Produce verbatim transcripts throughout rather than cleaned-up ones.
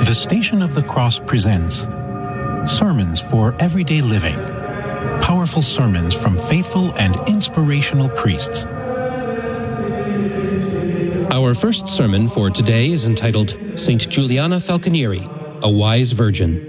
The Station of the Cross presents Sermons for Everyday Living. Powerful sermons from faithful and inspirational priests. Our first sermon for today is entitled Saint Juliana Falconieri, a Wise Virgin.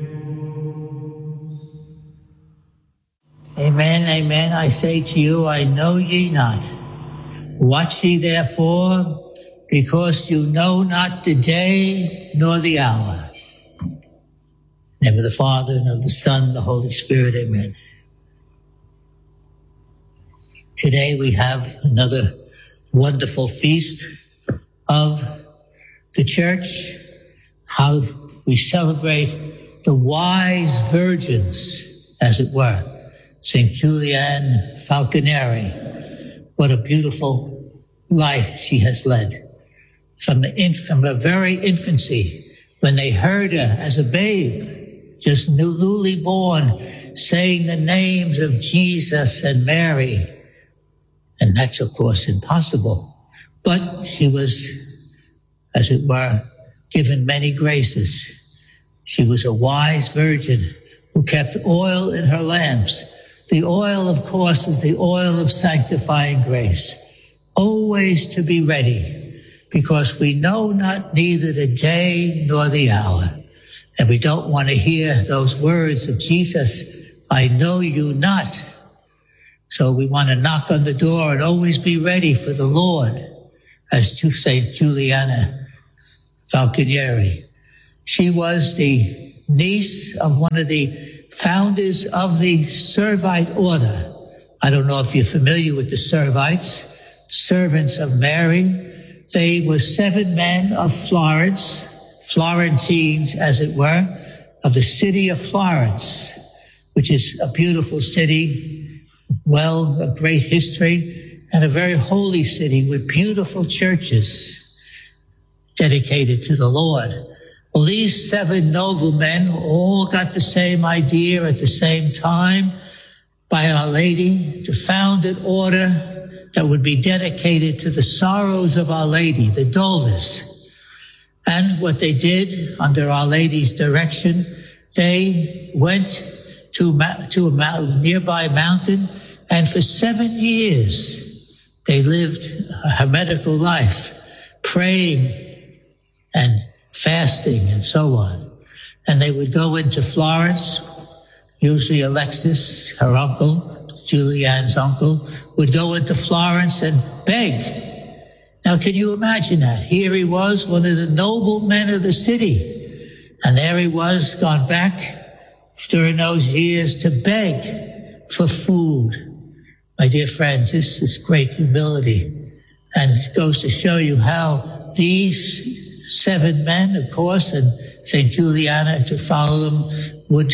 Amen, amen. I say to you, I know ye not. Watch ye therefore, because you know not the day nor the hour. In the name of the Father, and of the Son, and the Holy Spirit, amen. Today we have another wonderful feast of the Church, how we celebrate the wise virgins, as it were. Saint Juliana Falconieri. What a beautiful life she has led. From the inf- from her very infancy, when they heard her as a babe, just newly born, saying the names of Jesus and Mary. And that's, of course, impossible. But she was, as it were, given many graces. She was a wise virgin who kept oil in her lamps. The oil, of course, is the oil of sanctifying grace. Always to be ready, because we know not neither the day nor the hour. And we don't want to hear those words of Jesus, I know you not. So we want to knock on the door and always be ready for the Lord, as to Saint Juliana Falconieri. She was the niece of one of the founders of the Servite order. I don't know if you're familiar with the Servites, servants of Mary. They were seven men of Florence, Florentines, as it were, of the city of Florence, which is a beautiful city, well, a great history, and a very holy city with beautiful churches dedicated to the Lord. Well, these seven noblemen all got the same idea at the same time by Our Lady to found an order that would be dedicated to the sorrows of Our Lady, the Dolours. And what they did under Our Lady's direction, they went to, to a nearby mountain, and for seven years they lived a hermetical life, praying and fasting and so on. And they would go into Florence. Usually Alexis, her uncle, Julian's uncle, would go into Florence and beg. Now, can you imagine that? Here he was, one of the noble men of the city. And there he was, gone back during those years to beg for food. My dear friends, this is great humility. And it goes to show you how these seven men, of course, and Saint Juliana to follow them, would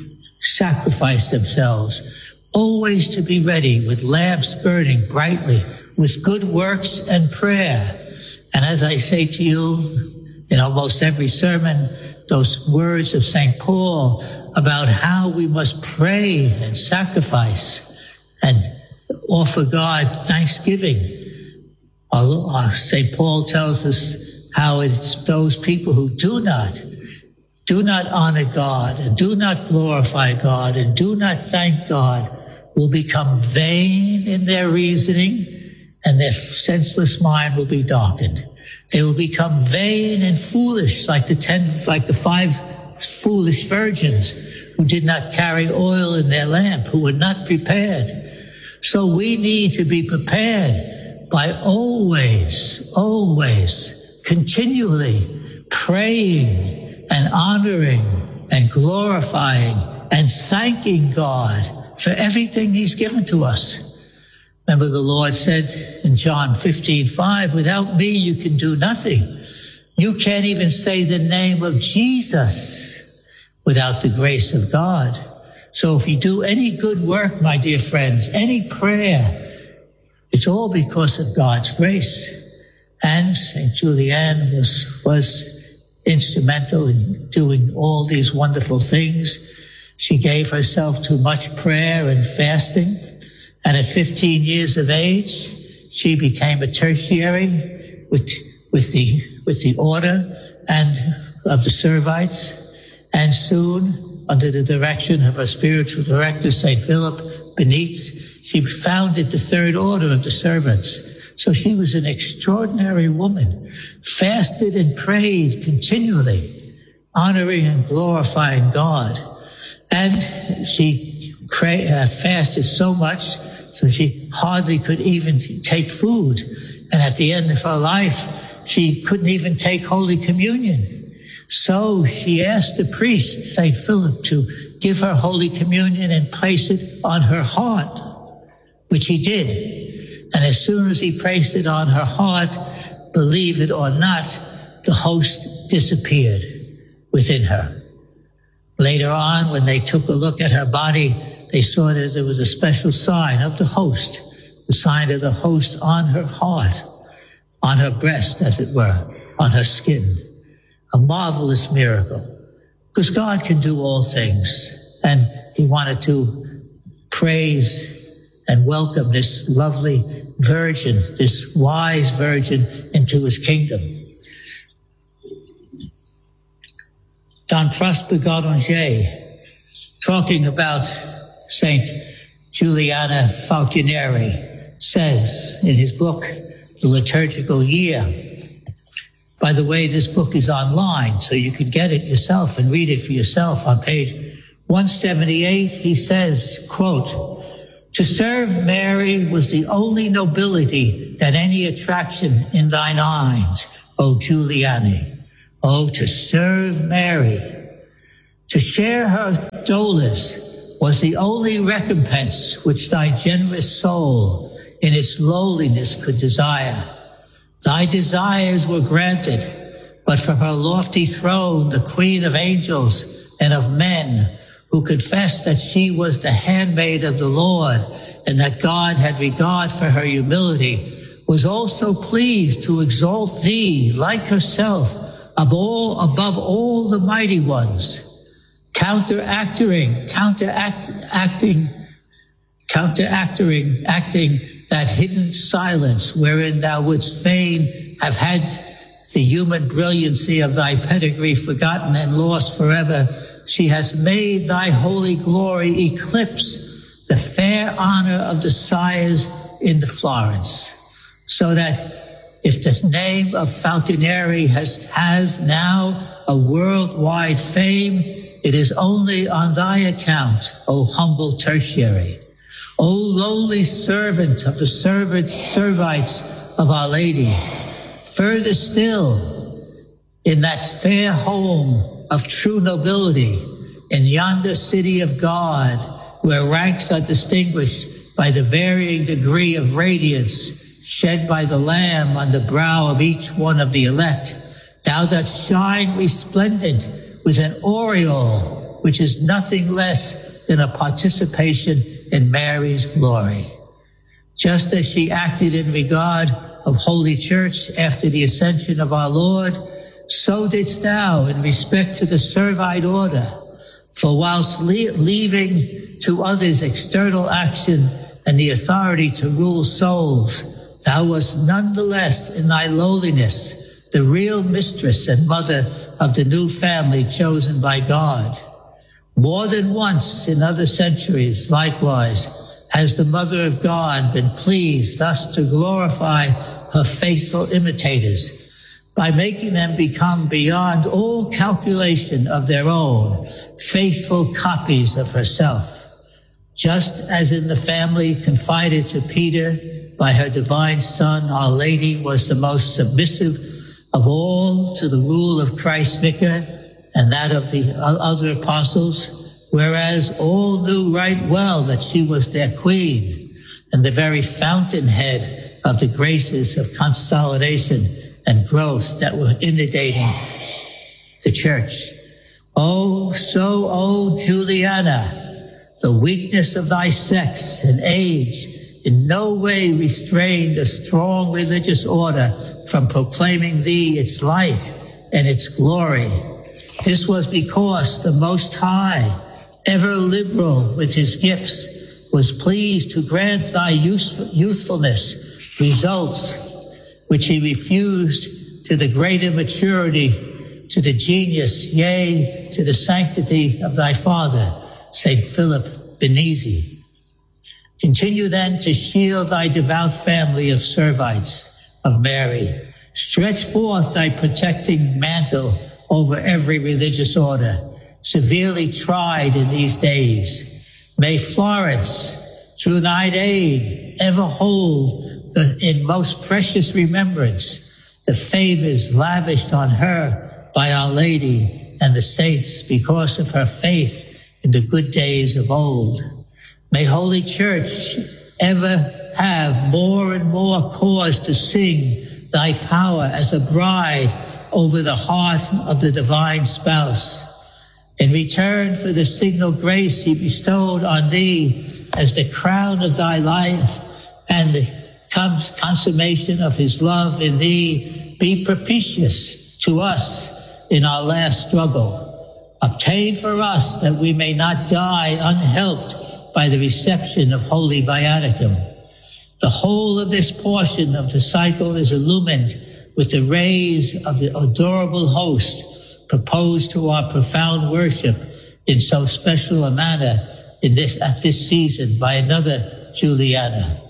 sacrifice themselves, always to be ready with lamps burning brightly, with good works and prayer. And as I say to you in almost every sermon, those words of Saint Paul about how we must pray and sacrifice and offer God thanksgiving. Saint Paul tells us how it's those people who do not, do not honor God and do not glorify God and do not thank God will become vain in their reasoning, and their senseless mind will be darkened. They will become vain and foolish, like the ten, like the five foolish virgins who did not carry oil in their lamp, who were not prepared. So we need to be prepared by always, always, continually praying and honoring and glorifying and thanking God for everything He's given to us. Remember, the Lord said in John fifteen five, without me you can do nothing. You can't even say the name of Jesus without the grace of God. So if you do any good work, my dear friends, any prayer, it's all because of God's grace. And Saint Juliana was, was instrumental in doing all these wonderful things. She gave herself to much prayer and fasting. And at fifteen years of age, she became a tertiary with, with the, with the order. And of the Servites, and soon, under the direction of her spiritual director, Saint Philip Benitez, she founded the Third Order of the Servants. So she was an extraordinary woman, fasted and prayed continually, honoring and glorifying God. And she pray, uh, fasted so much so she hardly could even take food. And at the end of her life, she couldn't even take Holy Communion. So she asked the priest, Saint Philip, to give her Holy Communion and place it on her heart, which he did. And as soon as he placed it on her heart, believe it or not, the host disappeared within her. Later on, when they took a look at her body, they saw that there was a special sign of the host, the sign of the host on her heart, on her breast, as it were, on her skin. A marvelous miracle, because God can do all things. And he wanted to praise and welcome this lovely virgin, this wise virgin, into his kingdom. Don Prosper Gardinger, talking about Saint Juliana Falconieri, says in his book, The Liturgical Year. By the way, this book is online, so you can get it yourself and read it for yourself. On page one seventy-eight, he says, quote, "To serve Mary was the only nobility that any attraction in thine eyes, O Juliane. Oh, to serve Mary. To share her dolours was the only recompense which thy generous soul in its lowliness could desire. Thy desires were granted, but from her lofty throne, the Queen of angels and of men, who confessed that she was the handmaid of the Lord and that God had regard for her humility, was also pleased to exalt thee like herself above all, above all the mighty ones, counteracting, counteract, acting, counteracting, acting that hidden silence wherein thou wouldst fain have had the human brilliancy of thy pedigree forgotten and lost forever. She has made thy holy glory eclipse the fair honor of the sires in the Florence, so that if the name of Falconieri has, has now a worldwide fame, it is only on thy account, O humble tertiary, O lowly servant of the servants, servites of Our Lady. Further still, in that fair home of true nobility, in yonder city of God, where ranks are distinguished by the varying degree of radiance shed by the Lamb on the brow of each one of the elect, thou dost shine resplendent with an aureole, which is nothing less than a participation in Mary's glory. Just as she acted in regard of Holy Church after the ascension of our Lord, so didst thou in respect to the Servite order. For whilst le- leaving to others external action and the authority to rule souls, thou wast nonetheless in thy lowliness the real mistress and mother of the new family chosen by God. More than once in other centuries, likewise, has the Mother of God been pleased thus to glorify her faithful imitators by making them become beyond all calculation of their own faithful copies of herself. Just as in the family confided to Peter by her divine Son, Our Lady was the most submissive of all to the rule of Christ's vicar and that of the other apostles, whereas all knew right well that she was their queen and the very fountainhead of the graces of consolidation and growth that were inundating the church. Oh, so, oh, Juliana, the weakness of thy sex and age in no way restrained a strong religious order from proclaiming thee its light and its glory. This was because the Most High, ever liberal with his gifts, was pleased to grant thy youthfulness results which he refused to the greater maturity to the genius, yea, to the sanctity of thy father, Saint Philip Benizi. Continue then to shield thy devout family of Servites of Mary. Stretch forth thy protecting mantle over every religious order, severely tried in these days. May Florence, through thine aid, ever hold the, in most precious remembrance the favors lavished on her by Our Lady and the saints because of her faith in the good days of old. May Holy Church ever have more and more cause to sing thy power as a bride over the heart of the divine spouse. In return for the signal grace he bestowed on thee as the crown of thy life and the consummation of his love in thee, be propitious to us in our last struggle. Obtain for us that we may not die unhelped by the reception of Holy Viaticum. The whole of this portion of the cycle is illumined with the rays of the adorable host proposed to our profound worship in so special a manner in this at this season by another Juliana.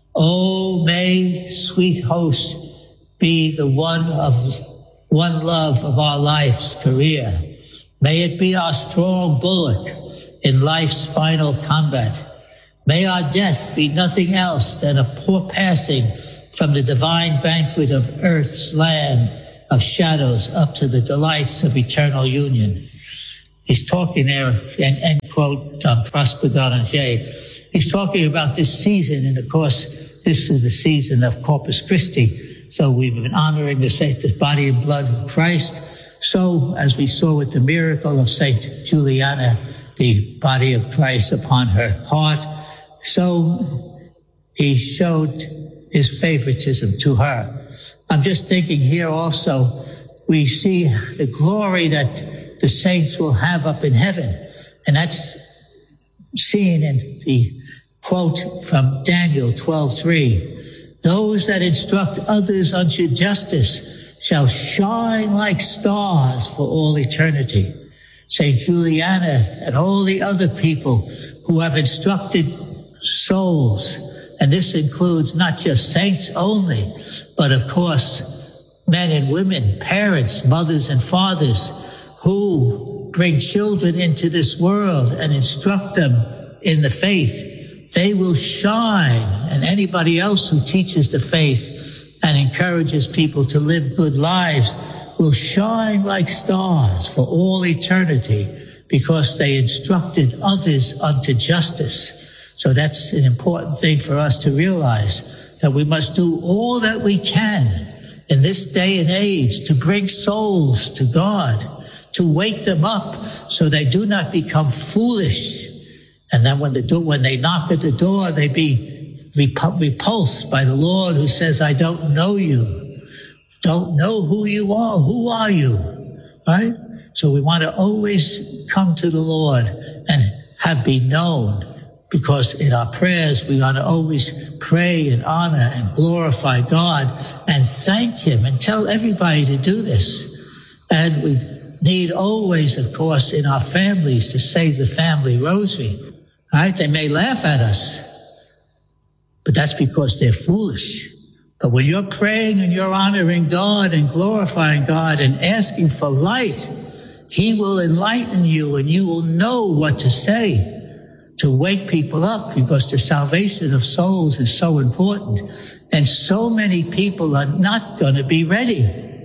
Oh, may sweet host be the one of one love of our life's career. May it be our strong bulwark in life's final combat. May our death be nothing else than a poor passing from the divine banquet of earth's land of shadows up to the delights of eternal union. He's talking there, and end quote, um, Prosper Garanger. He's talking about this season, and of course, this is the season of Corpus Christi. So we've been honoring the sacred body and blood of Christ. So, as we saw with the miracle of Saint Juliana, the body of Christ upon her heart, so he showed his favoritism to her. I'm just thinking here also, we see the glory that the saints will have up in heaven. And that's seen in the quote from Daniel twelve three. Those that instruct others unto justice shall shine like stars for all eternity. Saint Juliana and all the other people who have instructed souls, and this includes not just saints only, but of course men and women, parents, mothers and fathers who bring children into this world and instruct them in the faith. They will shine, and anybody else who teaches the faith and encourages people to live good lives will shine like stars for all eternity because they instructed others unto justice. So that's an important thing for us to realize, that we must do all that we can in this day and age to bring souls to God, to wake them up so they do not become foolish. And then when, the door, when they knock at the door, they be repulsed by the Lord who says, I don't know you. Don't know who you are. Who are you? Right? So we want to always come to the Lord and have be known, because in our prayers we want to always pray and honor and glorify God and thank Him and tell everybody to do this. And we need always, of course, in our families to say the family rosary. Right? They may laugh at us, but that's because they're foolish. But when you're praying and you're honoring God and glorifying God and asking for light, He will enlighten you and you will know what to say to wake people up, because the salvation of souls is so important. And so many people are not going to be ready.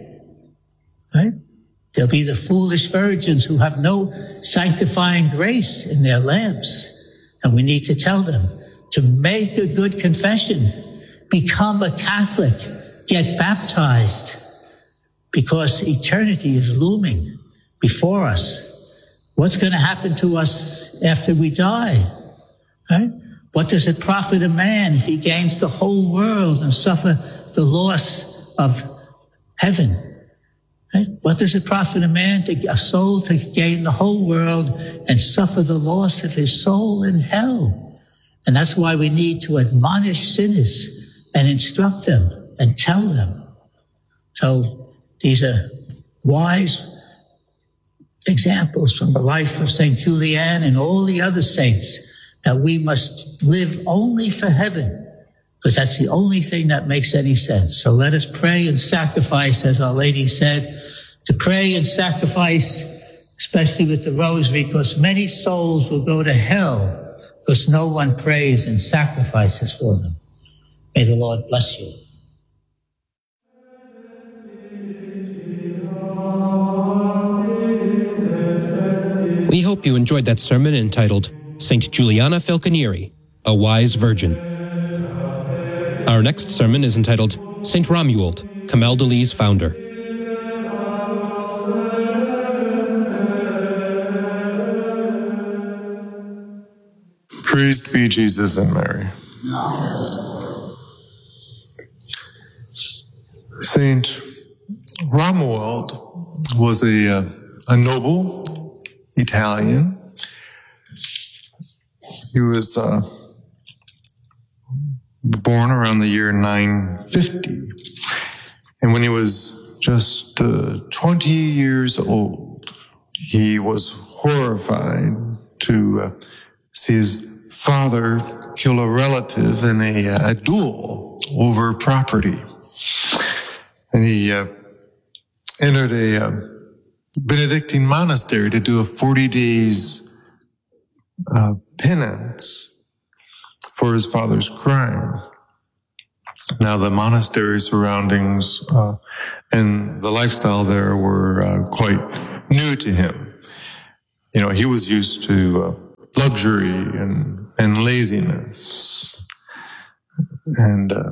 Right? There'll be the foolish virgins who have no sanctifying grace in their lamps. And we need to tell them to make a good confession, become a Catholic, get baptized, because eternity is looming before us. What's going to happen to us after we die? Right? What does it profit a man if he gains the whole world and suffer the loss of heaven? Right? What does it profit a man, to a soul, to gain the whole world and suffer the loss of his soul in hell? And that's why we need to admonish sinners and instruct them and tell them. So these are wise examples from the life of Saint Julian and all the other saints that we must live only for heaven, because that's the only thing that makes any sense. So let us pray and sacrifice, as Our Lady said, to pray and sacrifice, especially with the rosary, because many souls will go to hell because no one prays and sacrifices for them. May the Lord bless you. We hope you enjoyed that sermon entitled Saint Juliana Falconieri, a Wise Virgin. Our next sermon is entitled Saint Romuald, Camaldoli's founder. Praised be Jesus and Mary. Saint Romuald was a, uh, a noble Italian. He was uh, born around the year nine fifty. And when he was just uh, twenty years old, he was horrified to uh, see his father kill a relative in a, a duel over property. And he uh, entered a uh, Benedictine monastery to do a forty days uh, penance for his father's crime. Now, the monastery surroundings uh, and the lifestyle there were uh, quite new to him. You know, he was used to uh, luxury and, and laziness. And uh,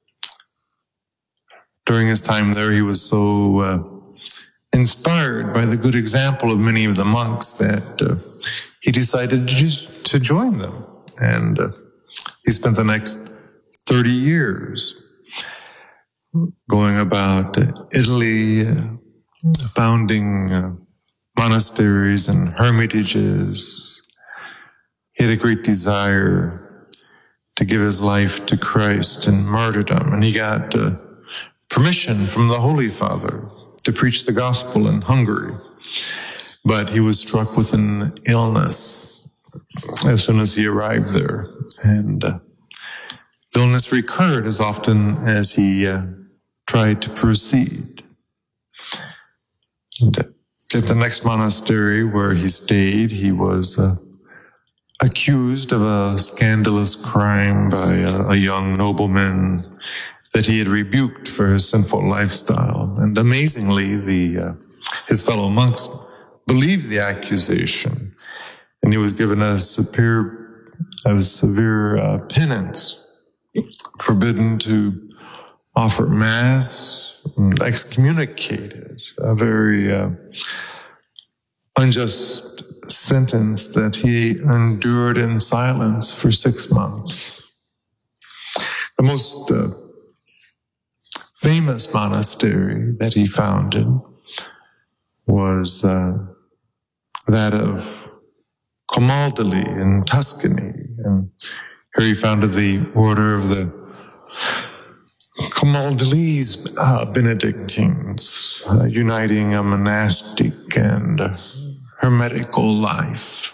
during his time there, he was so uh, inspired by the good example of many of the monks that uh, he decided to, just, to join them. And uh, he spent the next thirty years going about Italy, uh, founding uh, monasteries and hermitages. He had a great desire to give his life to Christ in martyrdom, and he got uh, permission from the Holy Father to preach the gospel in Hungary. But he was struck with an illness as soon as he arrived there, and uh, the illness recurred as often as he uh, tried to proceed. And at the next monastery where he stayed, he was uh, accused of a scandalous crime by a, a young nobleman that he had rebuked for his sinful lifestyle. And amazingly, the uh, his fellow monks believed the accusation, and he was given a severe, a severe uh, penance, forbidden to offer mass, and excommunicated, a very uh, unjust sentence that he endured in silence for six months. The most uh, famous monastery that he founded was uh, that of Camaldoli in Tuscany. And here he founded the order of the Camaldolese uh, Benedictines, uh, uniting a monastic and uh, hermetical life.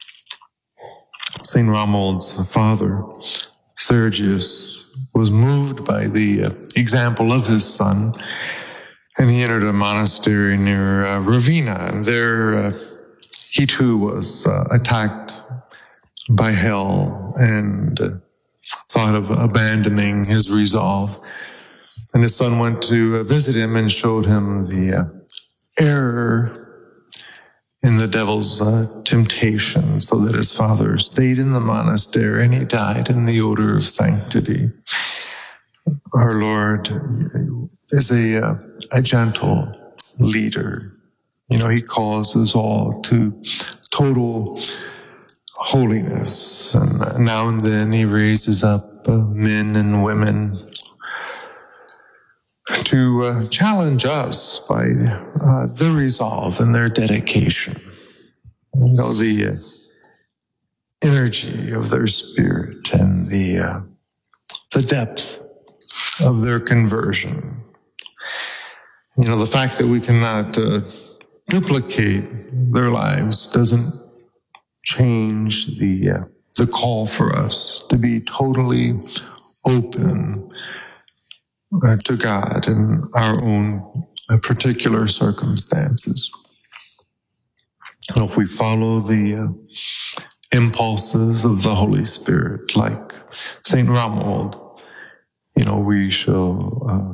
Saint Romuald's father, Sergius, was moved by the uh, example of his son, and he entered a monastery near uh, Ravenna. And there uh, he too was uh, attacked by hell and uh, thought of abandoning his resolve. And his son went to uh, visit him and showed him the uh, error in the devil's uh, temptation, so that his father stayed in the monastery and he died in the odor of sanctity. Our Lord is a, uh, a gentle leader. You know, he calls us all to total holiness. And now and then he raises up uh, men and women to uh, challenge us by uh, their resolve and their dedication. You know, the uh, energy of their spirit and the uh, the depth of their conversion. You know, the fact that we cannot uh, duplicate their lives doesn't change the uh, the call for us to be totally open uh, to God in our own uh, particular circumstances. And if we follow the uh, impulses of the Holy Spirit, like Saint Romuald, you know, we shall uh,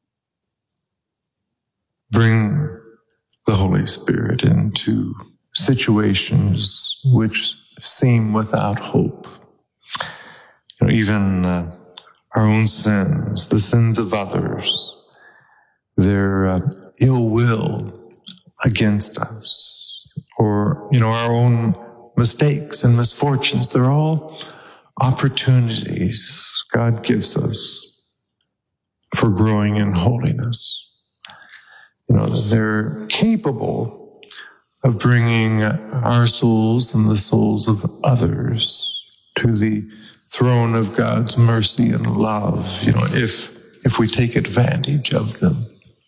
bring the Holy Spirit into situations which seem without hope. You know, even uh, our own sins, the sins of others, their uh, ill will against us, or, you know, our own mistakes and misfortunes, they're all opportunities God gives us for growing in holiness. You know, that they're capable of bringing our souls and the souls of others to the throne of God's mercy and love, you know, if if we take advantage of them.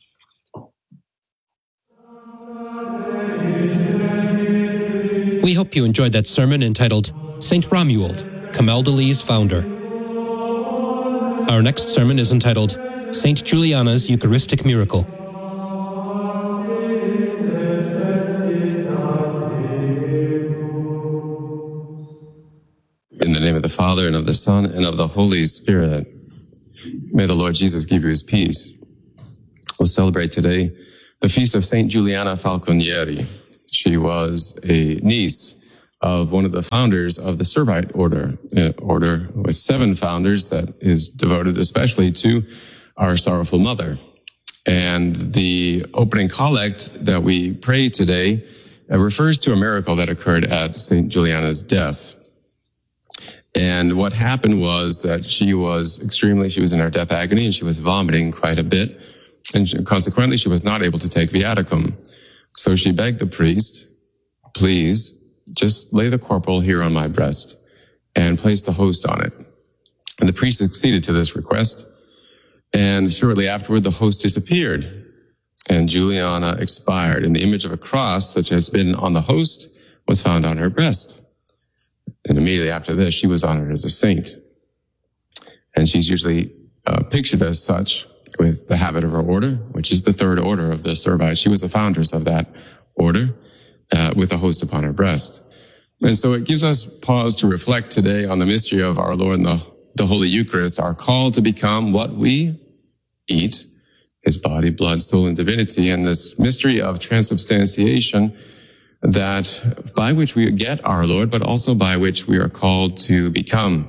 We hope you enjoyed that sermon entitled Saint Romuald, Camaldolese Founder. Our next sermon is entitled Saint Juliana's Eucharistic Miracle. In the name of the Father, and of the Son, and of the Holy Spirit, may the Lord Jesus give you his peace. We'll celebrate today the feast of Saint Juliana Falconieri. She was a niece of one of the founders of the Servite order, an order with seven founders that is devoted especially to our Sorrowful Mother. And the opening collect that we pray today uh, refers to a miracle that occurred at Saint Juliana's death. And what happened was that she was extremely, she was in her death agony and she was vomiting quite a bit. And consequently, she was not able to take viaticum. So she begged the priest, please, just lay the corporal here on my breast and place the host on it. And the priest acceded to this request. And shortly afterward, the host disappeared. And Juliana expired. And the image of a cross, such as been on the host, was found on her breast. And immediately after this, she was honored as a saint. And she's usually uh, pictured as such with the habit of her order, which is the third order of the Servite. She was the foundress of that order uh, with a host upon her breast. And so it gives us pause to reflect today on the mystery of our Lord and the, the Holy Eucharist, our call to become what we eat, his body, blood, soul, and divinity, and this mystery of transubstantiation that by which we get our Lord, but also by which we are called to become.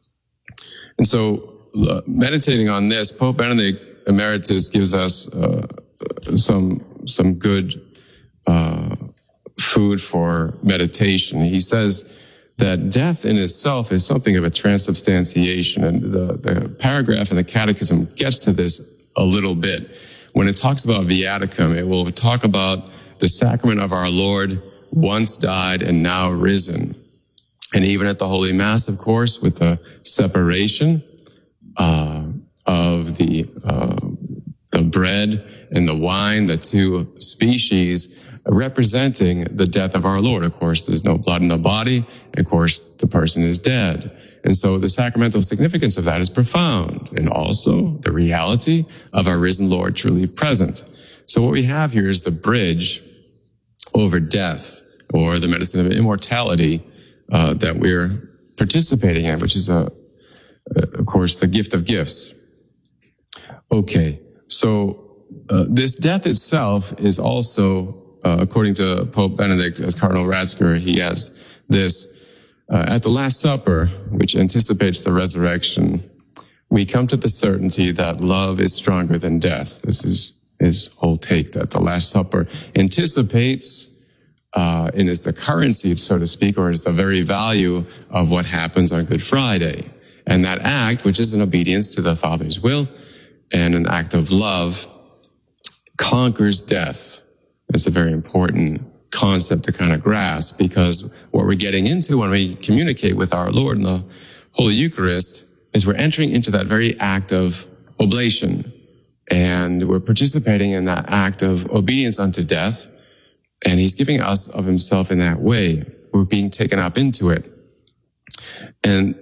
And so, uh, meditating on this, Pope Benedict Emeritus gives us uh, some some good uh, food for meditation. He says that death in itself is something of a transubstantiation, and the, the paragraph in the Catechism gets to this a little bit. When it talks about viaticum, it will talk about the sacrament of our Lord, once died and now risen. And even at the Holy Mass, of course, with the separation uh, of the uh, the bread and the wine, the two species, representing the death of our Lord. Of course, there's no blood in the body. Of course, the person is dead. And so the sacramental significance of that is profound. And also the reality of our risen Lord truly present. So what we have here is the bridge over death, or the medicine of immortality uh, that we're participating in, which is, a, a, of course, the gift of gifts. Okay, so uh, this death itself is also, uh, according to Pope Benedict, as Cardinal Ratzinger, he has this, uh, at the Last Supper, which anticipates the resurrection, we come to the certainty that love is stronger than death. This is his whole take, that the Last Supper anticipates uh, and is the currency, so to speak, or is the very value of what happens on Good Friday. And that act, which is an obedience to the Father's will and an act of love, conquers death. It's a very important concept to kind of grasp, because what we're getting into when we communicate with our Lord in the Holy Eucharist is we're entering into that very act of oblation. And we're participating in that act of obedience unto death. And he's giving us of himself in that way. We're being taken up into it. And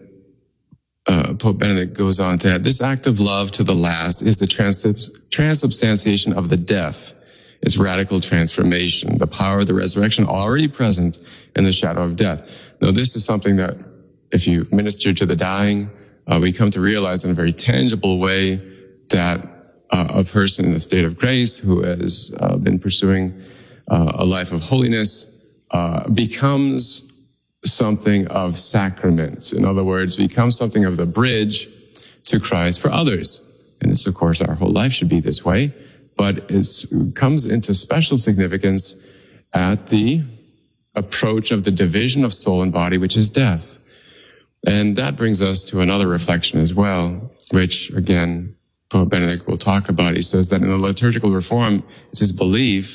uh, Pope Benedict goes on to add, this act of love to the last is the transub- transubstantiation of the death. It's radical transformation, the power of the resurrection already present in the shadow of death. Now, this is something that if you minister to the dying, uh, we come to realize in a very tangible way that uh, a person in a state of grace who has uh, been pursuing uh, a life of holiness uh, becomes something of sacraments. In other words, becomes something of the bridge to Christ for others. And this, of course, our whole life should be this way, but it comes into special significance at the approach of the division of soul and body, which is death. And that brings us to another reflection as well, which, again, Pope Benedict will talk about. He says that in the liturgical reform, it's his belief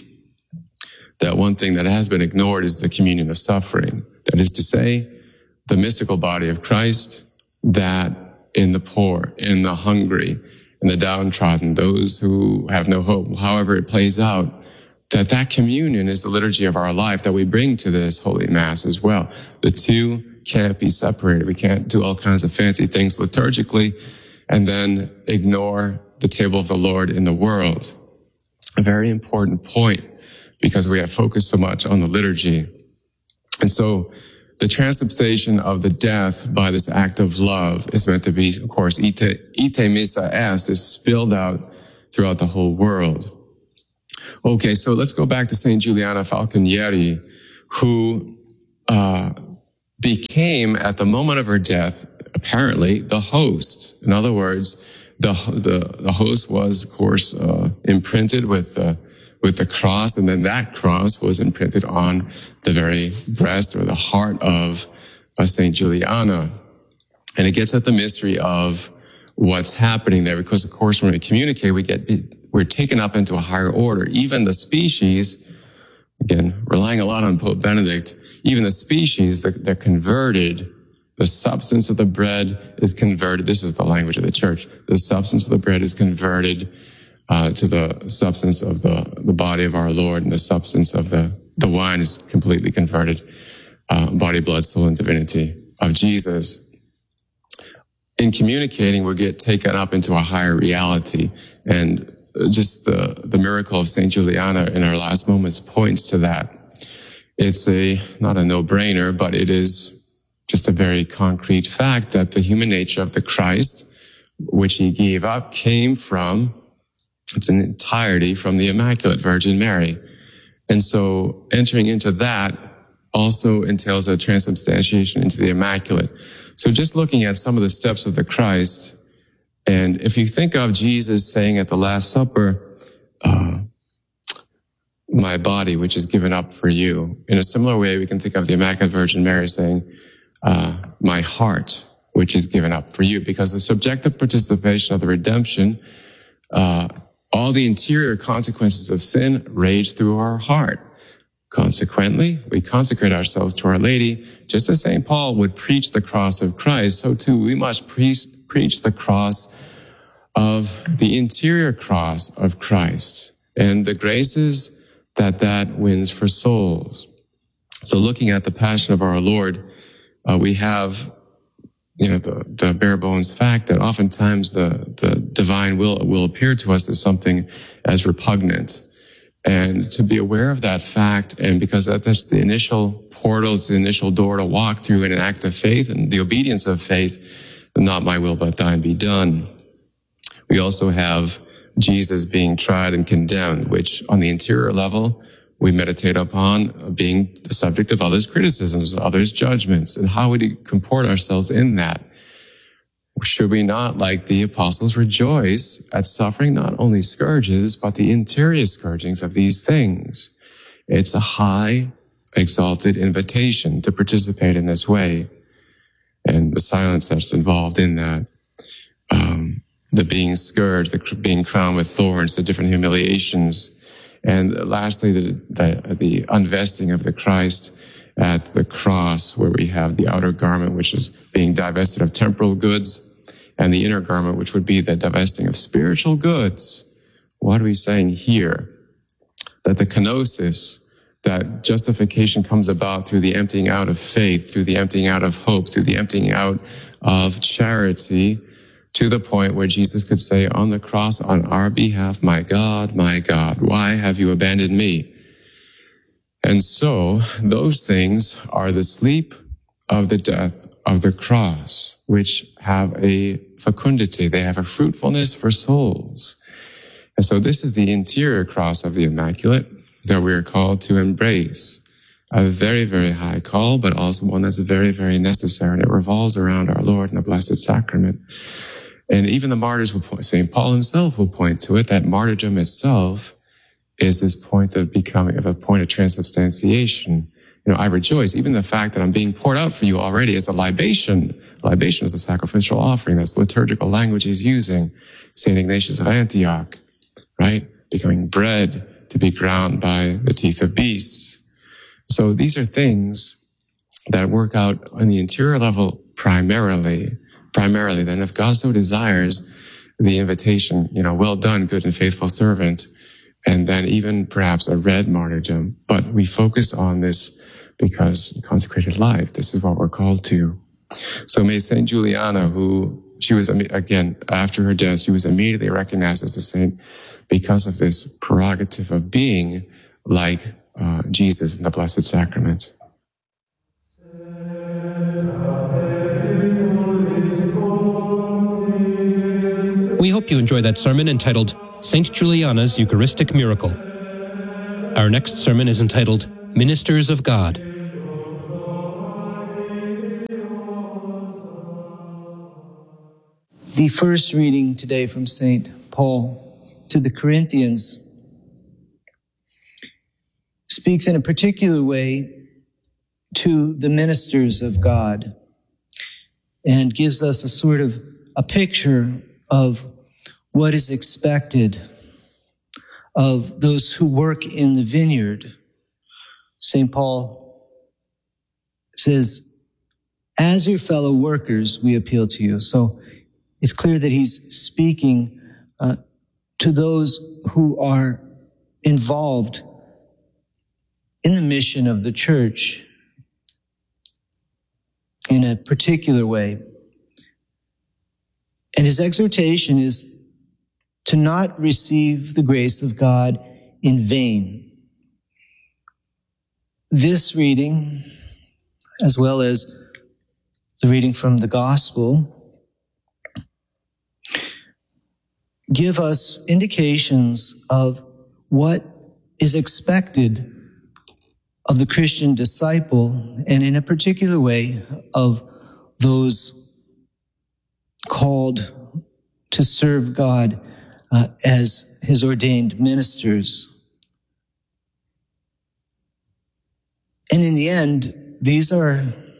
that one thing that has been ignored is the communion of suffering. That is to say, the mystical body of Christ, that in the poor, in the hungry, in the downtrodden, those who have no hope, however it plays out, that that communion is the liturgy of our life that we bring to this Holy Mass as well. The two can't be separated. We can't do all kinds of fancy things liturgically and then ignore the table of the Lord in the world. A very important point, because we have focused so much on the liturgy. And so the transubstantiation of the death by this act of love is meant to be, of course, ite, ite missa est, is spilled out throughout the whole world. Okay, so let's go back to Saint Giuliana Falconieri, who uh became, at the moment of her death, apparently the host. In other words, the the, the host was, of course, uh, imprinted with uh, with the cross, and then that cross was imprinted on the very breast or the heart of uh, Saint Juliana. And it gets at the mystery of what's happening there, because, of course, when we communicate, we get we're taken up into a higher order. Even the species, again, relying a lot on Pope Benedict, even the species, they're, they're converted. The substance of the bread is converted. This is the language of the church. The substance of the bread is converted uh, to the substance of the, the body of our Lord, and the substance of the, the wine is completely converted. Uh, body, blood, soul, and divinity of Jesus. In communicating, we get taken up into a higher reality. And just the, the miracle of Saint Juliana in her last moments points to that. It's a, not a no-brainer, but it is just a very concrete fact that the human nature of the Christ, which he gave up, came from, it's an entirety from the Immaculate Virgin Mary. And so entering into that also entails a transubstantiation into the Immaculate. So just looking at some of the steps of the Christ, and if you think of Jesus saying at the Last Supper, uh, my body, which is given up for you. In a similar way, we can think of the Immaculate Virgin Mary saying, uh, my heart, which is given up for you. Because the subjective participation of the redemption, uh, all the interior consequences of sin rage through our heart. Consequently, we consecrate ourselves to Our Lady. Just as Saint Paul would preach the cross of Christ, so too we must pre- preach the cross of the interior cross of Christ and the graces that that wins for souls. So looking at the Passion of our Lord, uh, we have, you know, the, the bare bones fact that oftentimes the, the divine will will appear to us as something as repugnant. And to be aware of that fact, and because that, that's the initial portal, it's the initial door to walk through in an act of faith and the obedience of faith, not my will but thine be done. We also have Jesus being tried and condemned, which on the interior level, we meditate upon being the subject of others' criticisms, others' judgments, and how would we comport ourselves in that? Should we not, like the apostles, rejoice at suffering not only scourges, but the interior scourgings of these things? It's a high, exalted invitation to participate in this way. And the silence that's involved in that, um, the being scourged, the being crowned with thorns, the different humiliations, and lastly, the, the, the unvesting of the Christ at the cross, where we have the outer garment, which is being divested of temporal goods, and the inner garment, which would be the divesting of spiritual goods. What are we saying here? That the kenosis, that justification comes about through the emptying out of faith, through the emptying out of hope, through the emptying out of charity, to the point where Jesus could say on the cross on our behalf, "My God, my God, why have you abandoned me?" And so those things are the sleep of the death of the cross, which have a fecundity. They have a fruitfulness for souls. And so this is the interior cross of the Immaculate that we are called to embrace. A very, very high call, but also one that's very, very necessary. And it revolves around our Lord and the Blessed Sacrament. And even the martyrs will point, Saint Paul himself will point to it, that martyrdom itself is this point of becoming, of a point of transubstantiation. You know, I rejoice, even the fact that I'm being poured out for you already as a libation. Libation is a sacrificial offering. That's the liturgical language he's using. Saint Ignatius of Antioch, right? Becoming bread to be ground by the teeth of beasts. So these are things that work out on the interior level primarily, primarily. Then if God so desires, the invitation, you know, well done, good and faithful servant, and then even perhaps a red martyrdom. But we focus on this because consecrated life, this is what we're called to. So may Saint Juliana, who she was, again, after her death, she was immediately recognized as a saint because of this prerogative of being like uh, Jesus in the Blessed Sacrament. We hope you enjoyed that sermon entitled Saint Juliana's Eucharistic Miracle. Our next sermon is entitled Ministers of God. The first reading today from Saint Paul to the Corinthians speaks in a particular way to the ministers of God and gives us a sort of a picture of what is expected of those who work in the vineyard. Saint Paul says, as your fellow workers, we appeal to you. So it's clear that he's speaking uh, to those who are involved in the mission of the church in a particular way. And his exhortation is to not receive the grace of God in vain. This reading, as well as the reading from the Gospel, give us indications of what is expected of the Christian disciple, and in a particular way of those called to serve God uh, as his ordained ministers. And in the end, these are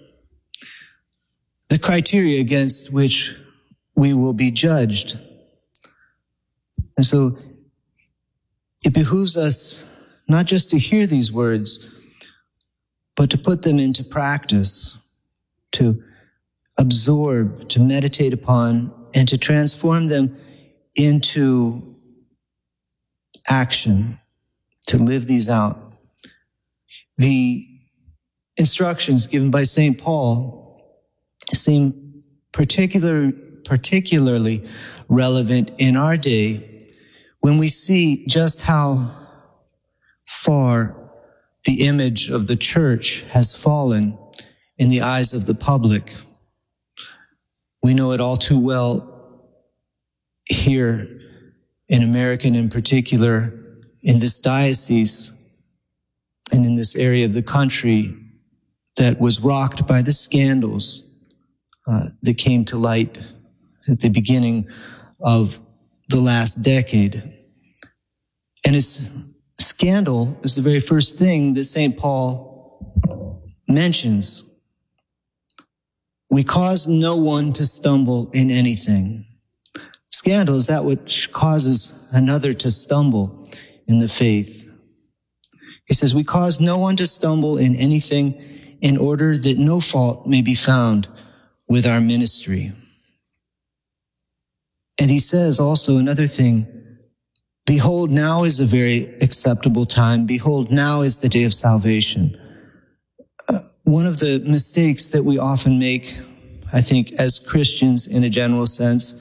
the criteria against which we will be judged. And so it behooves us not just to hear these words, but to put them into practice, to absorb, to meditate upon, and to transform them into action, to live these out. The instructions given by Saint Paul seem particular, particularly relevant in our day when we see just how far the image of the church has fallen in the eyes of the public. We know it all too well here in America, and in particular in this diocese and in this area of the country that was rocked by the scandals uh, that came to light at the beginning of the last decade. And it's scandal is the very first thing that Saint Paul mentions. We cause no one to stumble in anything. Scandal is that which causes another to stumble in the faith. He says, we cause no one to stumble in anything in order that no fault may be found with our ministry. And he says also another thing Behold, now is a very acceptable time. Behold, now is the day of salvation. Uh, one of the mistakes that we often make, I think, as Christians in a general sense,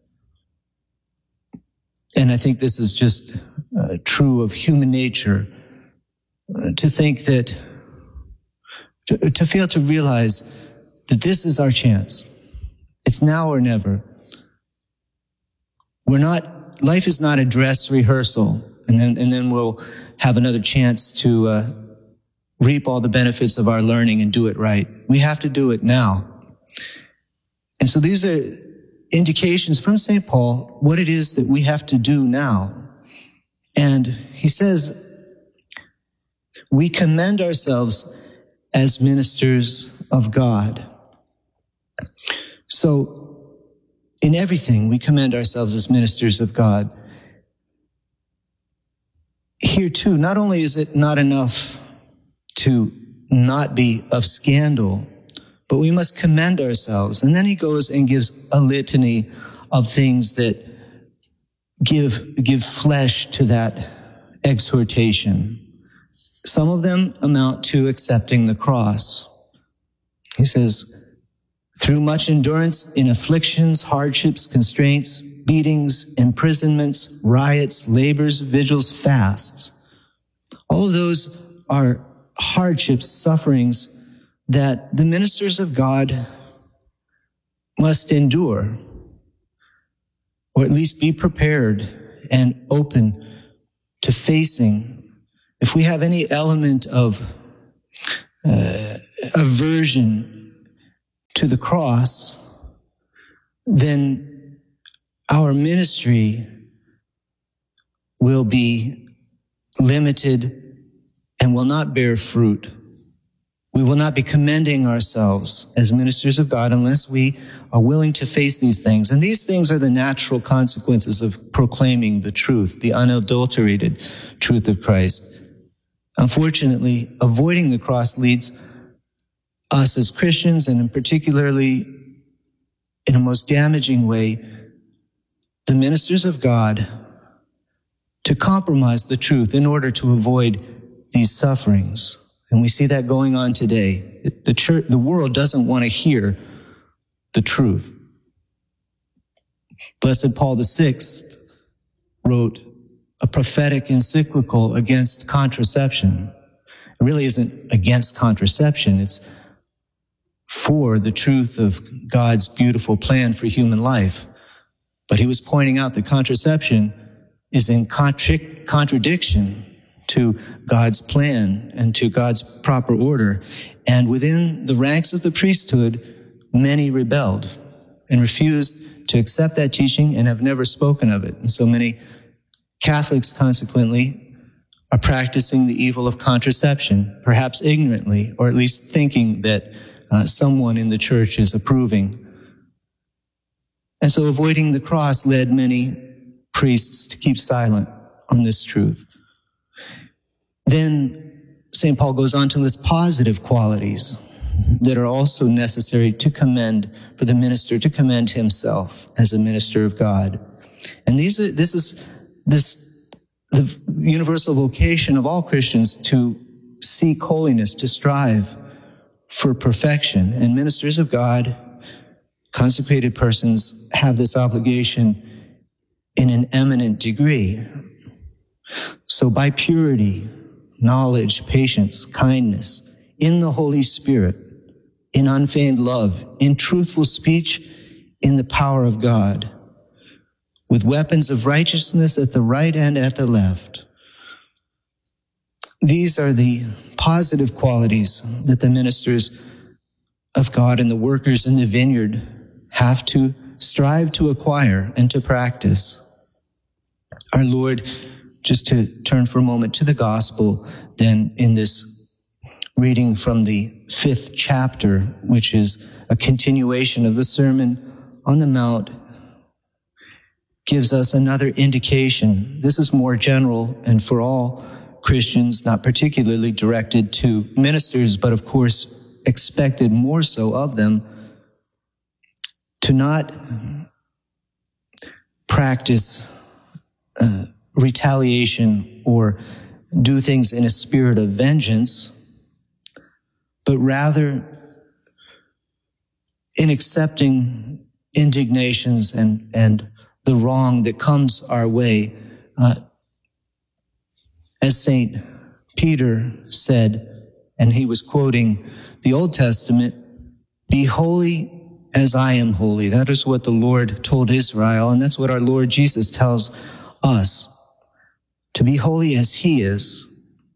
and I think this is just uh, true of human nature, uh, to think that, to, to fail to realize that this is our chance. It's now or never. We're not, life is not a dress rehearsal, and then, and then we'll have another chance to uh, reap all the benefits of our learning and do it right. We have to do it now. And so these are indications from Saint Paul what it is that we have to do now. And he says, we commend ourselves as ministers of God. So in everything, we commend ourselves as ministers of God. Here too, not only is it not enough to not be of scandal, but we must commend ourselves. And then he goes and gives a litany of things that give, give flesh to that exhortation. Some of them amount to accepting the cross. He says, through much endurance in afflictions, hardships, constraints, beatings, imprisonments, riots, labors, vigils, fasts. All of those are hardships, sufferings that the ministers of God must endure, or at least be prepared and open to facing. If we have any element of uh, aversion to the cross, then our ministry will be limited and will not bear fruit. We will not be commending ourselves as ministers of God unless we are willing to face these things. And these things are the natural consequences of proclaiming the truth, the unadulterated truth of Christ. Unfortunately, avoiding the cross leads us as Christians, and in particularly in a most damaging way, the ministers of God, to compromise the truth in order to avoid these sufferings. And we see that going on today. The church, the world doesn't want to hear the truth. Blessed Paul the Sixth wrote a prophetic encyclical against contraception. It really isn't against contraception. It's for the truth of God's beautiful plan for human life. But he was pointing out that contraception is in contra- contradiction to God's plan and to God's proper order. And within the ranks of the priesthood, many rebelled and refused to accept that teaching and have never spoken of it. And so many Catholics, consequently, are practicing the evil of contraception, perhaps ignorantly, or at least thinking that uh, someone in the church is approving. And so avoiding the cross led many priests to keep silent on this truth. Then Saint Paul goes on to list positive qualities that are also necessary to commend, for the minister to commend himself as a minister of God. And these are, this is, this, the universal vocation of all Christians to seek holiness, to strive for perfection. And ministers of God, consecrated persons, have this obligation in an eminent degree. So by purity, knowledge, patience, kindness, in the Holy Spirit, in unfeigned love, in truthful speech, in the power of God, with weapons of righteousness at the right and at the left. These are the positive qualities that the ministers of God and the workers in the vineyard have to strive to acquire and to practice. Our Lord, just to turn for a moment to the gospel, then in this reading from the fifth chapter, which is a continuation of the Sermon on the Mount, gives us another indication. This is more general and for all Christians, not particularly directed to ministers, but of course expected more so of them, to not practice uh, retaliation or do things in a spirit of vengeance, but rather in accepting indignations and, and the wrong that comes our way. Uh, as Saint Peter said, and he was quoting the Old Testament, "Be holy as I am holy." That is what the Lord told Israel, and that's what our Lord Jesus tells us, to be holy as he is.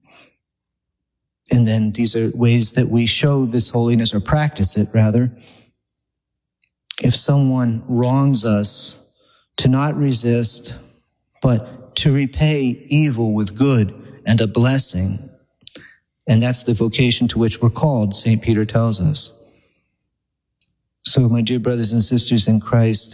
And then these are ways that we show this holiness, or practice it rather. If someone wrongs us, to not resist, but to repay evil with good and a blessing. And that's the vocation to which we're called, Saint Peter tells us. So, my dear brothers and sisters in Christ,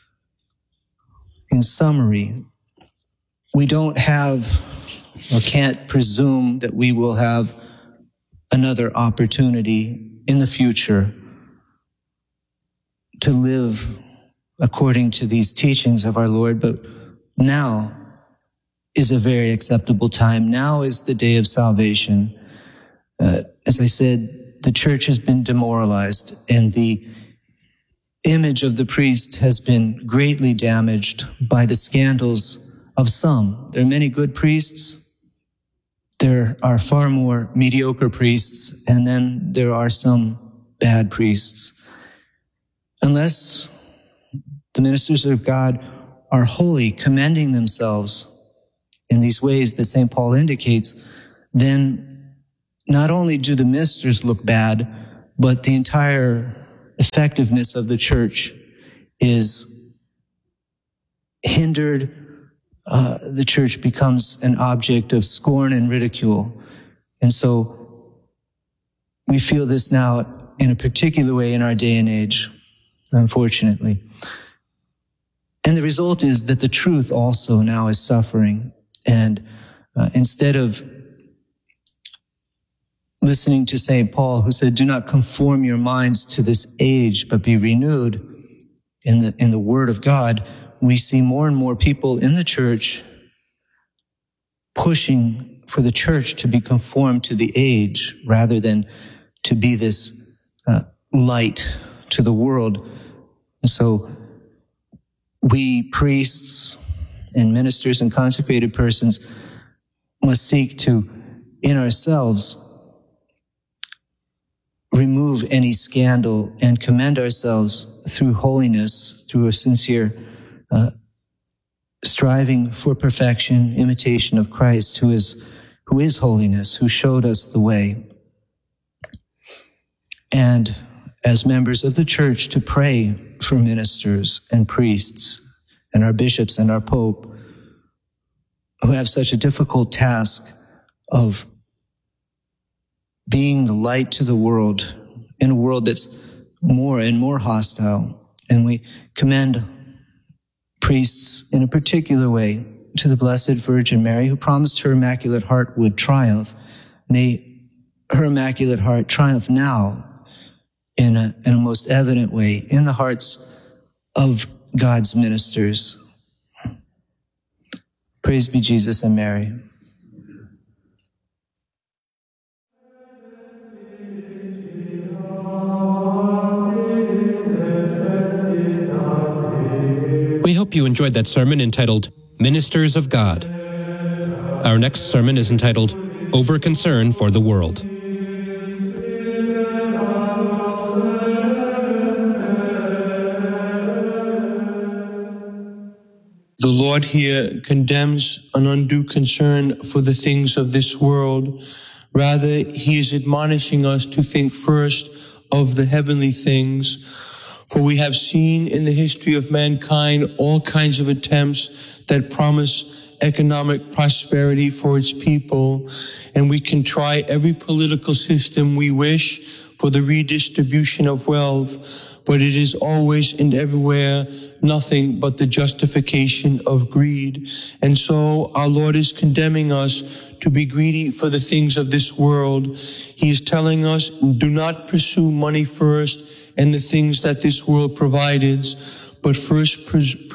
in summary, we don't have or can't presume that we will have another opportunity in the future to live according to these teachings of our Lord, but now is a very acceptable time. Now is the day of salvation. Uh, as I said, the church has been demoralized, and the image of the priest has been greatly damaged by the scandals of some. There are many good priests. There are far more mediocre priests, and then there are some bad priests. Unless the ministers of God are holy, commending themselves in these ways that Saint Paul indicates, then not only do the ministers look bad, but the entire effectiveness of the church is hindered. Uh, the church becomes an object of scorn and ridicule. And so we feel this now in a particular way in our day and age, unfortunately. And the result is that the truth also now is suffering. And uh, instead of listening to Saint Paul, who said, "Do not conform your minds to this age, but be renewed in the, in the Word of God," we see more and more people in the church pushing for the church to be conformed to the age rather than to be this uh, light to the world. And so we priests and ministers and consecrated persons must seek to, in ourselves, remove any scandal and commend ourselves through holiness, through a sincere uh, striving for perfection, imitation of Christ, who is who is holiness, who showed us the way. And as members of the church, to pray for ministers and priests and our bishops and our pope, who have such a difficult task of being the light to the world in a world that's more and more hostile. And we commend priests in a particular way to the Blessed Virgin Mary, who promised her Immaculate Heart would triumph. May her Immaculate Heart triumph now in a, in a most evident way in the hearts of God's ministers. Praise be Jesus and Mary. We hope you enjoyed that sermon entitled Ministers of God. Our next sermon is entitled Over Concern for the World. The Lord here condemns an undue concern for the things of this world. Rather, he is admonishing us to think first of the heavenly things. For we have seen in the history of mankind all kinds of attempts that promise economic prosperity for its people, and we can try every political system we wish for the redistribution of wealth, but it is always and everywhere nothing but the justification of greed. And so our Lord is condemning us to be greedy for the things of this world. He is telling us, do not pursue money first and the things that this world provides, but first pers- pers-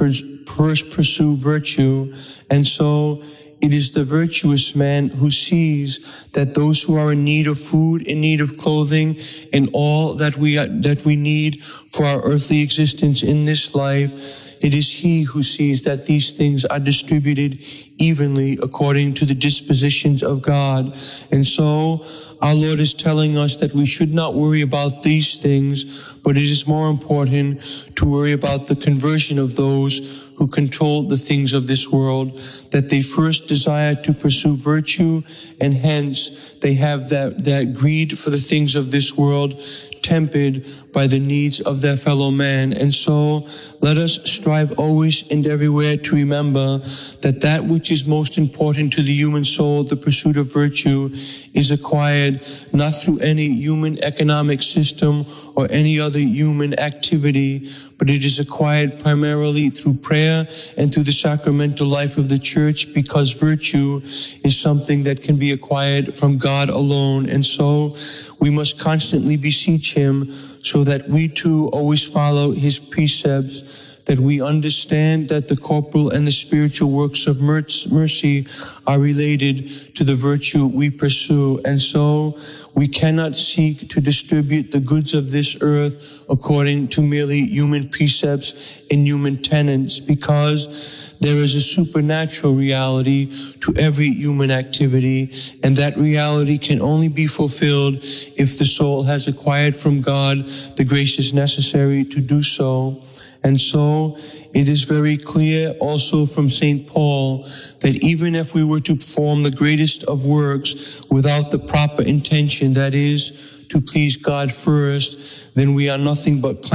first pursue virtue. And so it is the virtuous man who sees that those who are in need of food, in need of clothing, and all that we that we need for our earthly existence in this life, it is he who sees that these things are distributed evenly according to the dispositions of God. And so our Lord is telling us that we should not worry about these things, but it is more important to worry about the conversion of those who control the things of this world, that they first desire to pursue virtue, and hence they have that, that greed for the things of this world tempered by the needs of their fellow man. And so let us strive always and everywhere to remember that that which is most important to the human soul, the pursuit of virtue, is acquired not through any human economic system or any other human activity, but it is acquired primarily through prayer and through the sacramental life of the church, because virtue is something that can be acquired from God alone. And so we must constantly beseech him so that we too always follow his precepts, that we understand that the corporal and the spiritual works of mercy are related to the virtue we pursue. And so we cannot seek to distribute the goods of this earth according to merely human precepts and human tenets, because there is a supernatural reality to every human activity, and that reality can only be fulfilled if the soul has acquired from God the graces necessary to do so. And so it is very clear also from Saint Paul that even if we were to perform the greatest of works without the proper intention, that is, to please God first, then we are nothing but